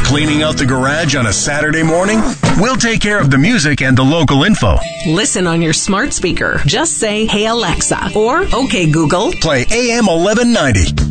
Cleaning out the garage on a Saturday morning? We'll take care of the music and the local info. Listen on your smart speaker. Just say, "Hey Alexa," or "Okay Google, Play AM 1190.